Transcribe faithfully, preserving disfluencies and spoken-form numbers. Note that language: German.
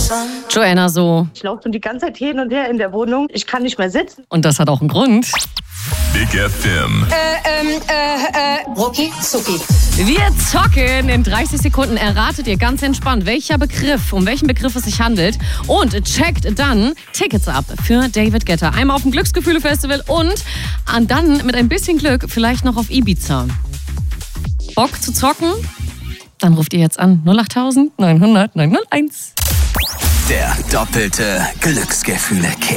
Joanna so. Ich laufe die ganze Zeit hin und her in der Wohnung. Ich kann nicht mehr sitzen. Und das hat auch einen Grund. Big F M. Äh, ähm, äh, äh, Rucki Zucki. Wir zocken in dreißig Sekunden. Erratet ihr ganz entspannt, welcher Begriff, um welchen Begriff es sich handelt. Und checkt dann Tickets ab für David Guetta. Einmal auf dem Glücksgefühle-Festival und dann mit ein bisschen Glück vielleicht noch auf Ibiza. Bock zu zocken? Dann ruft ihr jetzt an null acht neunhundert neunhunderteins. Der doppelte Glücksgefühle-Kick.